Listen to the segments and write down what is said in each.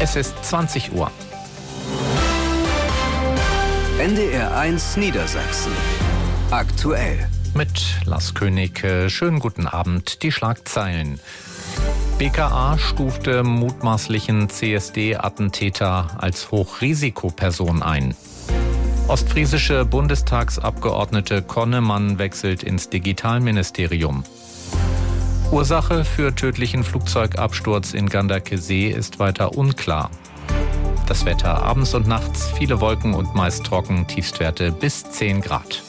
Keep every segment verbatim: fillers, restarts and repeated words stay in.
Es ist zwanzig Uhr. N D R eins Niedersachsen. Aktuell. Mit Lars König. Schönen guten Abend. Die Schlagzeilen. B K A stufte mutmaßlichen C S D-Attentäter als Hochrisikoperson ein. Ostfriesische Bundestagsabgeordnete Konnemann wechselt ins Digitalministerium. Ursache für tödlichen Flugzeugabsturz in Ganderkesee ist weiter unklar. Das Wetter abends und nachts, viele Wolken und meist trocken, Tiefstwerte bis zehn Grad.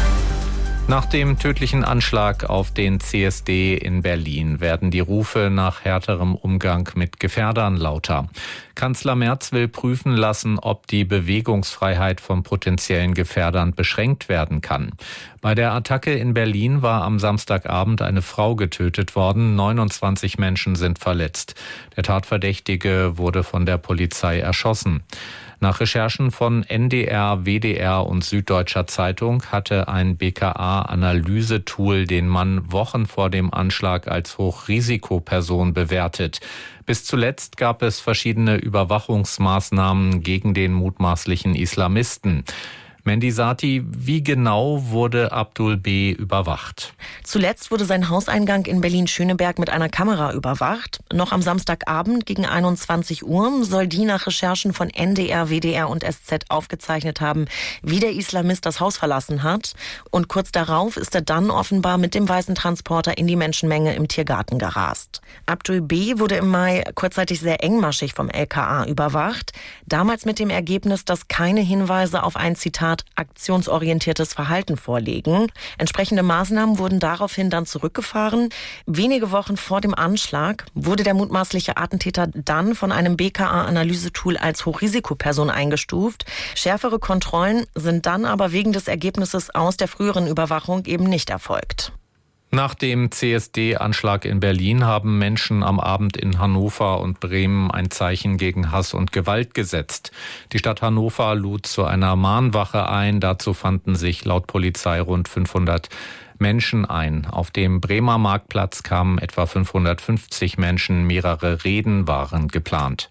Nach dem tödlichen Anschlag auf den C S D in Berlin werden die Rufe nach härterem Umgang mit Gefährdern lauter. Kanzler Merz will prüfen lassen, ob die Bewegungsfreiheit von potenziellen Gefährdern beschränkt werden kann. Bei der Attacke in Berlin war am Samstagabend eine Frau getötet worden. neunundzwanzig Menschen sind verletzt. Der Tatverdächtige wurde von der Polizei erschossen. Nach Recherchen von N D R, W D R und Süddeutscher Zeitung hatte ein B K A-Analysetool den Mann Wochen vor dem Anschlag als Hochrisikoperson bewertet. Bis zuletzt gab es verschiedene Überwachungsmaßnahmen gegen den mutmaßlichen Islamisten. Mandy Sati, wie genau wurde Abdul B. überwacht? Zuletzt wurde sein Hauseingang in Berlin-Schöneberg mit einer Kamera überwacht. Noch am Samstagabend gegen einundzwanzig Uhr soll die nach Recherchen von N D R, W D R und S Z aufgezeichnet haben, wie der Islamist das Haus verlassen hat. Und kurz darauf ist er dann offenbar mit dem weißen Transporter in die Menschenmenge im Tiergarten gerast. Abdul B. wurde im Mai kurzzeitig sehr engmaschig vom L K A überwacht. Damals mit dem Ergebnis, dass keine Hinweise auf ein Zitat aktionsorientiertes Verhalten vorlegen. Entsprechende Maßnahmen wurden daraufhin dann zurückgefahren. Wenige Wochen vor dem Anschlag wurde der mutmaßliche Attentäter dann von einem B K A-Analysetool als Hochrisikoperson eingestuft. Schärfere Kontrollen sind dann aber wegen des Ergebnisses aus der früheren Überwachung eben nicht erfolgt. Nach dem C S D-Anschlag in Berlin haben Menschen am Abend in Hannover und Bremen ein Zeichen gegen Hass und Gewalt gesetzt. Die Stadt Hannover lud zu einer Mahnwache ein. Dazu fanden sich laut Polizei rund fünfhundert Menschen ein. Auf dem Bremer Marktplatz kamen etwa fünfhundertfünfzig Menschen. Mehrere Reden waren geplant.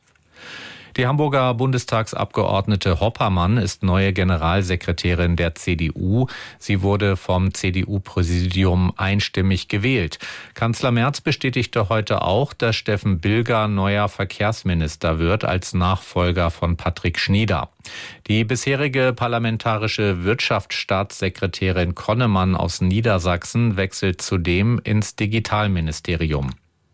Die Hamburger Bundestagsabgeordnete Hoppermann ist neue Generalsekretärin der C D U. Sie wurde vom C D U-Präsidium einstimmig gewählt. Kanzler Merz bestätigte heute auch, dass Steffen Bilger neuer Verkehrsminister wird als Nachfolger von Patrick Schnyder. Die bisherige parlamentarische Wirtschaftsstaatssekretärin Konnemann aus Niedersachsen wechselt zudem ins Digitalministerium.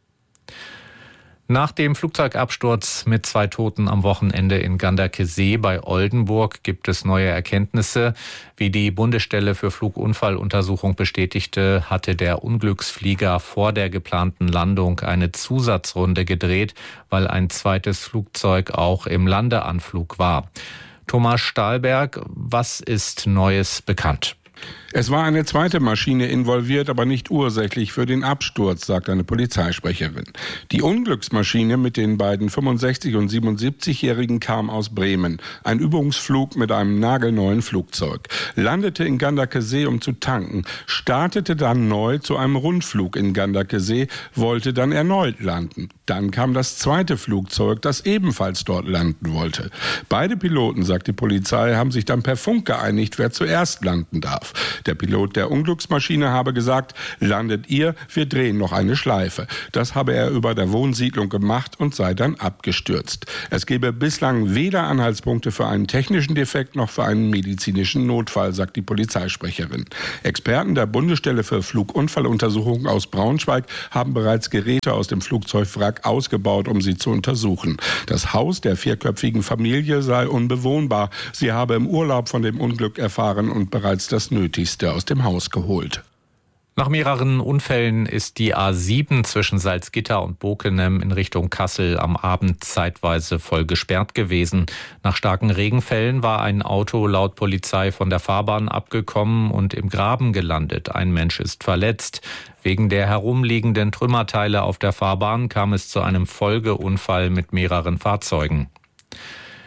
Nach dem Flugzeugabsturz mit zwei Toten am Wochenende in Ganderkesee bei Oldenburg gibt es neue Erkenntnisse. Wie die Bundesstelle für Flugunfalluntersuchung bestätigte, hatte der Unglücksflieger vor der geplanten Landung eine Zusatzrunde gedreht, weil ein zweites Flugzeug auch im Landeanflug war. Thomas Stahlberg, was ist Neues bekannt? Es war eine zweite Maschine involviert, aber nicht ursächlich für den Absturz, sagt eine Polizeisprecherin. Die Unglücksmaschine mit den beiden fünfundsechzig- und siebenundsiebzigjährigen kam aus Bremen. Ein Übungsflug mit einem nagelneuen Flugzeug. Landete in Ganderkesee, um zu tanken, startete dann neu zu einem Rundflug in Ganderkesee, wollte dann erneut landen. Dann kam das zweite Flugzeug, das ebenfalls dort landen wollte. Beide Piloten, sagt die Polizei, haben sich dann per Funk geeinigt, wer zuerst landen darf. Der Pilot der Unglücksmaschine habe gesagt, landet ihr, wir drehen noch eine Schleife. Das habe er über der Wohnsiedlung gemacht und sei dann abgestürzt. Es gebe bislang weder Anhaltspunkte für einen technischen Defekt noch für einen medizinischen Notfall, sagt die Polizeisprecherin. Experten der Bundesstelle für Flugunfalluntersuchungen aus Braunschweig haben bereits Geräte aus dem Flugzeugwrack ausgebaut, um sie zu untersuchen. Das Haus der vierköpfigen Familie sei unbewohnbar. Sie habe im Urlaub von dem Unglück erfahren und bereits das Nötigste aus dem Haus geholt. Nach mehreren Unfällen ist die A sieben zwischen Salzgitter und Bockenem in Richtung Kassel am Abend zeitweise voll gesperrt gewesen. Nach starken Regenfällen war ein Auto laut Polizei von der Fahrbahn abgekommen und im Graben gelandet. Ein Mensch ist verletzt. Wegen der herumliegenden Trümmerteile auf der Fahrbahn kam es zu einem Folgeunfall mit mehreren Fahrzeugen.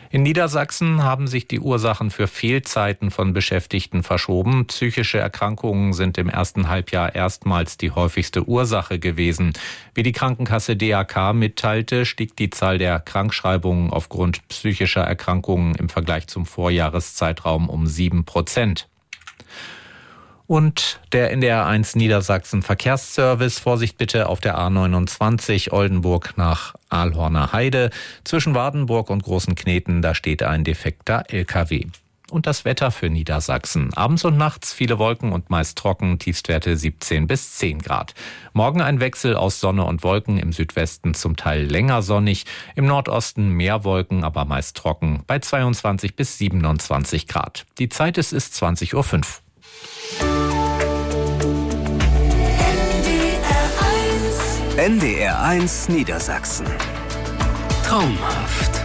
In Niedersachsen haben sich die Ursachen für Fehlzeiten von Beschäftigten verschoben. Psychische Erkrankungen sind im ersten Halbjahr erstmals die häufigste Ursache gewesen. Wie die Krankenkasse D A K mitteilte, stieg die Zahl der Krankschreibungen aufgrund psychischer Erkrankungen im Vergleich zum Vorjahreszeitraum um sieben Prozent. Und der N D R eins Niedersachsen Verkehrsservice, Vorsicht bitte auf der A neunundzwanzig Oldenburg nach Ahlhorner Heide. Zwischen Wardenburg und Großenkneten, da steht ein defekter L K W. Und das Wetter für Niedersachsen. Abends und nachts viele Wolken und meist trocken, Tiefstwerte siebzehn bis zehn Grad. Morgen ein Wechsel aus Sonne und Wolken, im Südwesten zum Teil länger sonnig, im Nordosten mehr Wolken, aber meist trocken, bei zweiundzwanzig bis siebenundzwanzig Grad. Die Zeit ist, ist zwanzig Uhr fünf. N D R eins Niedersachsen. Traumhaft.